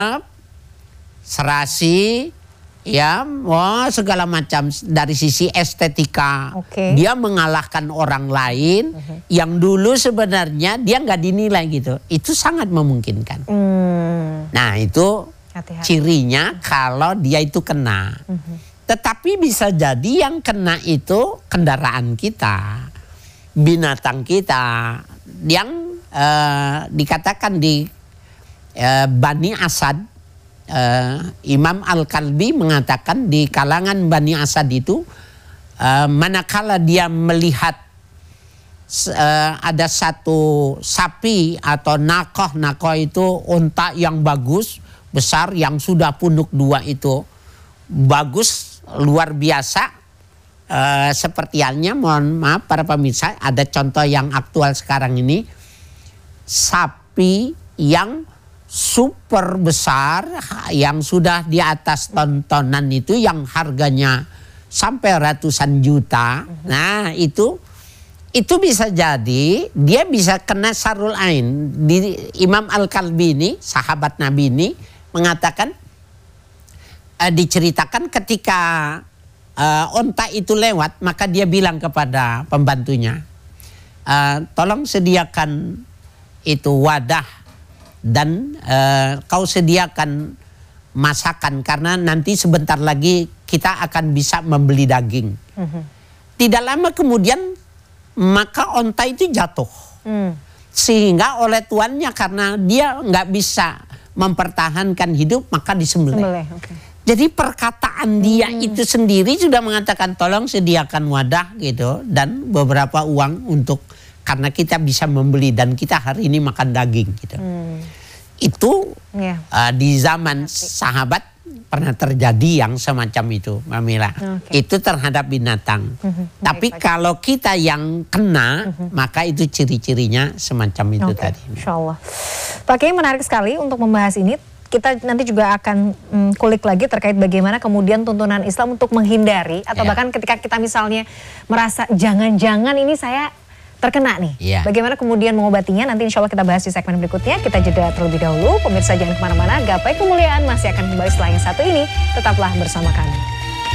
serasi, ya, segala macam dari sisi estetika. Dia mengalahkan orang lain yang dulu sebenarnya dia nggak dinilai gitu. Itu sangat memungkinkan. Nah itu cirinya kalau dia itu kena. Tetapi bisa jadi yang kena itu kendaraan kita, binatang kita, yang dikatakan di Bani Asad. Imam Al-Kalbi mengatakan di kalangan Bani Asad itu manakala dia melihat ada satu sapi atau nakoh itu unta yang bagus besar yang sudah punuk dua itu bagus luar biasa, seperti halnya, mohon maaf para pemirsa, ada contoh yang aktual sekarang ini, sapi yang super besar yang sudah di atas tontonan itu yang harganya sampai ratusan juta. Nah itu bisa jadi dia bisa kena sarul ain. Imam Al-Kalbi ini, sahabat Nabi ini mengatakan, diceritakan ketika onta itu lewat, maka dia bilang kepada pembantunya, tolong sediakan itu wadah dan kau sediakan masakan karena nanti sebentar lagi kita akan bisa membeli daging. Tidak lama kemudian maka onta itu jatuh, sehingga oleh tuannya karena dia nggak bisa mempertahankan hidup maka disembelih. Jadi perkataan dia itu sendiri sudah mengatakan tolong sediakan wadah gitu dan beberapa uang untuk, karena kita bisa membeli dan kita hari ini makan daging gitu. Itu di zaman sahabat pernah terjadi yang semacam itu, Mbak Mila. Itu terhadap binatang. Tapi kalau kita yang kena, maka itu ciri-cirinya semacam itu tadi. Insya Allah. Pak Kiai, menarik sekali untuk membahas ini. Kita nanti juga akan kulik lagi terkait bagaimana kemudian tuntunan Islam untuk menghindari atau bahkan ketika kita misalnya merasa jangan-jangan ini saya terkena nih. Bagaimana kemudian mengobatinya, nanti insya Allah kita bahas di segmen berikutnya. Kita jeda terlebih dahulu. Pemirsa jangan kemana-mana, Gapai Kemuliaan masih akan kembali setelah yang satu ini. Tetaplah bersama kami.